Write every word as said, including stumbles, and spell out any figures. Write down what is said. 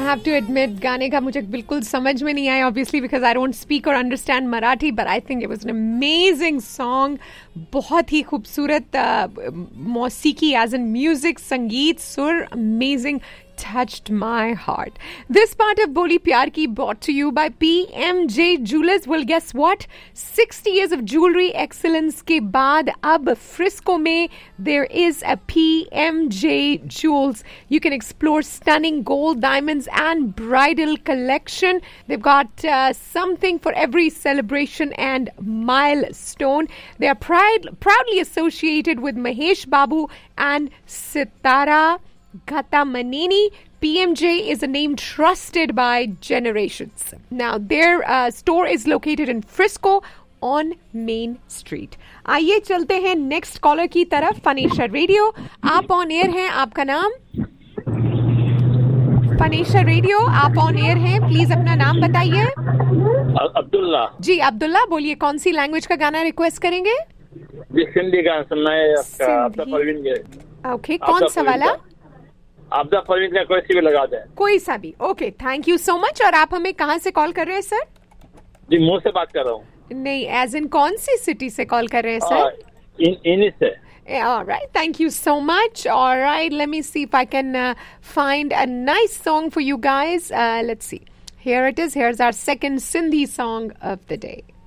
have to admit, गाने का मुझे बिल्कुल समझ में नहीं आया, obviously because I don't speak or understand Marathi, but I think it was an amazing song. बहुत ही खूबसूरत मौसीकी, as in music, संगीत, सुर, amazing. Touched my heart. This part of Boli Pyar Ki brought to you by P M J Jewelers. Well, guess what? sixty years of jewelry excellence के बाद अब Frisco में there is a P M J Jewels. You can explore stunning gold, diamonds and bridal collection. They've got uh, something for every celebration and milestone. They are pride, proudly associated with Mahesh Babu and Sitara Ghatamaneni. P M J is a name trusted by generations. Now, their uh, store is located in Frisco on Main Street. आइए चलते हैं next collar की तरफ. फनेशा radio, आप on air हैं. आपका नाम? फनेशा radio, आप ऑन एयर हैं. प्लीज अपना नाम बताइए. अब्दुल्ला. जी अब्दुल्ला, बोलिए कौन सी लैंग्वेज का गाना रिक्वेस्ट करेंगे? जी सिंधी गाना सुनना है आपका. आपका परवीन के. ओके, कौन सा वाला? आपका परवीन का कोई सी भी लगा दे. कोई सा भी. Okay, thank you so much. और आप हमें कहाँ से कॉल कर रहे हैं सर? जी मुंह से बात कर रहा हूँ. नहीं, एज इन कौन सी सिटी से कॉल कर रहे हैं सर? इन इन से. All right, thank you so much. All right, let me see if I can uh, find a nice song for you guys. Uh, let's see. Here it is. Here's our second Sindhi song of the day.